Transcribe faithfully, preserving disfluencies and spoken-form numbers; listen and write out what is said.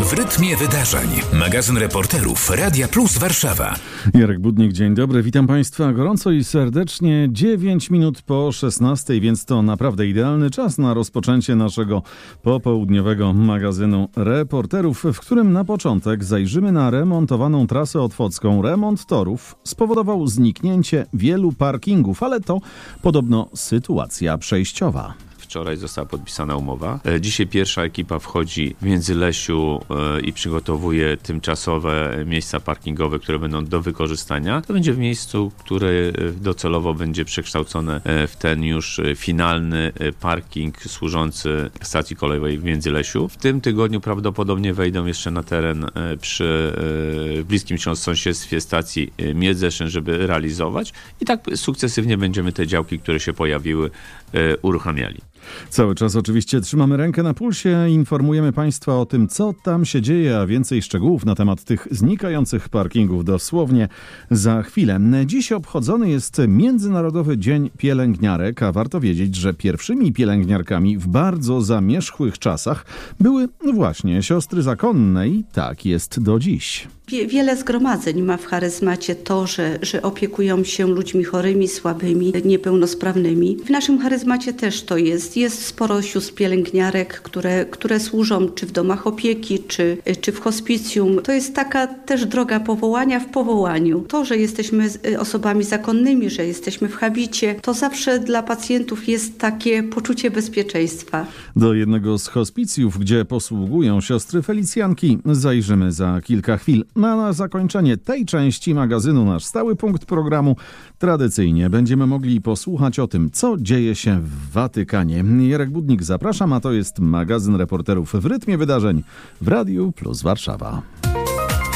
W rytmie wydarzeń. Magazyn reporterów Radia Plus Warszawa. Jarek Budnik, dzień dobry. Witam Państwa gorąco i serdecznie. dziewięć minut po szesnastej, więc to naprawdę idealny czas na rozpoczęcie naszego popołudniowego magazynu reporterów, w którym na początek zajrzymy na remontowaną trasę otwocką. Remont torów spowodował zniknięcie wielu parkingów, ale to podobno sytuacja przejściowa. Wczoraj została podpisana umowa. Dzisiaj pierwsza ekipa wchodzi w Międzylesiu i przygotowuje tymczasowe miejsca parkingowe, które będą do wykorzystania. To będzie w miejscu, które docelowo będzie przekształcone w ten już finalny parking służący stacji kolejowej w Międzylesiu. W tym tygodniu prawdopodobnie wejdą jeszcze na teren przy bliskim sąsiedztwie stacji Miedzeszyn, żeby realizować. I tak sukcesywnie będziemy te działki, które się pojawiły, uruchamiali. Cały czas oczywiście trzymamy rękę na pulsie, informujemy Państwa o tym, co tam się dzieje, a więcej szczegółów na temat tych znikających parkingów dosłownie za chwilę. Dziś obchodzony jest Międzynarodowy Dzień Pielęgniarek, a warto wiedzieć, że pierwszymi pielęgniarkami w bardzo zamierzchłych czasach były właśnie siostry zakonne i tak jest do dziś. Wiele zgromadzeń ma w charyzmacie to, że, że opiekują się ludźmi chorymi, słabymi, niepełnosprawnymi. W naszym charyzmacie też to jest. Jest sporo sióstr pielęgniarek, które, które służą czy w domach opieki, czy, czy w hospicjum. To jest taka też droga powołania w powołaniu. To, że jesteśmy osobami zakonnymi, że jesteśmy w habicie, to zawsze dla pacjentów jest takie poczucie bezpieczeństwa. Do jednego z hospicjów, gdzie posługują siostry Felicjanki, zajrzymy za kilka chwil. Na, na zakończenie tej części magazynu, nasz stały punkt programu, tradycyjnie będziemy mogli posłuchać o tym, co dzieje się w Watykanie. Jarek Budnik, zapraszam, a to jest magazyn reporterów w rytmie wydarzeń w Radiu Plus Warszawa.